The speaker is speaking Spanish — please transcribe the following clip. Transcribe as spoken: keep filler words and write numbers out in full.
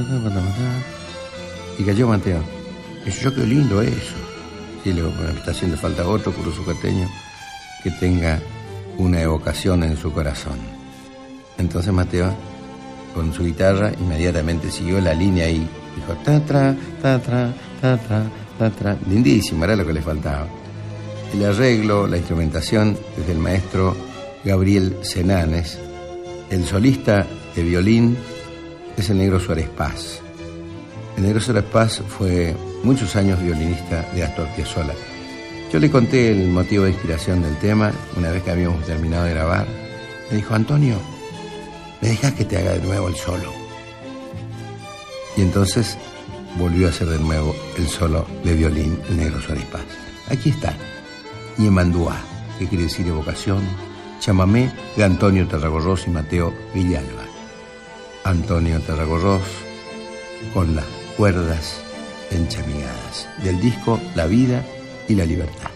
Y cayó Mateo. Dice, yo, qué lindo eso. Sí, le digo, bueno, me está haciendo falta otro curuzucateño que tenga una evocación en su corazón. Entonces Mateo, con su guitarra, inmediatamente siguió la línea y dijo, ta, tra, ta, tra, ta, tra, ta, tra. Lindísimo, era lo que le faltaba. El arreglo, la instrumentación, desde el maestro Gabriel Senanes. El solista de violín es el Negro Suárez Paz. El Negro Suárez Paz fue muchos años violinista de Astor Piazzolla. Yo le conté el motivo de inspiración del tema una vez que habíamos terminado de grabar. Me dijo, Antonio, ¿me dejas que te haga de nuevo el solo? Y entonces volvió a hacer de nuevo el solo de violín el Negro Suárez Paz. Aquí está, Ñemandúa, que quiere decir evocación, chamamé de Antonio Tarragorros y Mateo Villalba. Antonio Tarragorros con las cuerdas enchamigadas, del disco La Vida y la Libertad.